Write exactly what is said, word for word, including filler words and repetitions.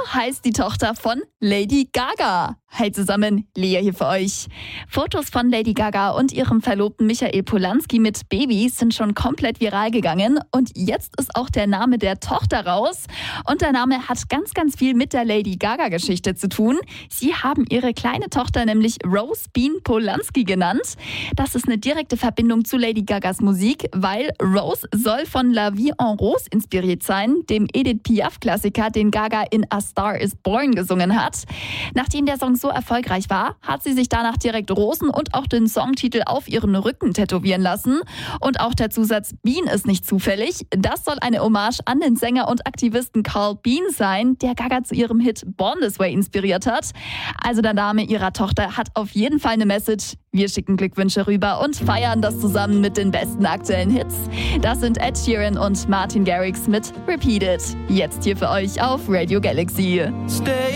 heißt die Tochter von Lady Gaga. Hi zusammen, Lea hier für euch. Fotos von Lady Gaga und ihrem Verlobten Michael Polański mit Babys sind schon komplett viral gegangen und jetzt ist auch der Name der Tochter raus. Und der Name hat ganz, ganz viel mit der Lady Gaga-Geschichte zu tun. Sie haben ihre kleine Tochter nämlich Rose Bean Polański genannt. Das ist eine direkte Verbindung zu Lady Gagas Musik, weil Rose soll von La Vie en Rose inspiriert sein, dem Edith Piaf-Klassiker, den Gaga in A Star is Born gesungen hat. Nachdem der Song so erfolgreich war, hat sie sich danach direkt Rosen und auch den Songtitel auf ihren Rücken tätowieren lassen. Und auch der Zusatz Bean ist nicht zufällig. Das soll eine Hommage an den Sänger und Aktivisten Carl Bean sein, der Gaga zu ihrem Hit Born This Way inspiriert hat. Also der Name ihrer Tochter hat auf jeden Fall eine Message. Wir schicken Glückwünsche rüber und feiern das zusammen mit den besten aktuellen Hits. Das sind Ed Sheeran und Martin Garrix mit Repeat It. Jetzt hier für euch auf Radio Galaxy. Stay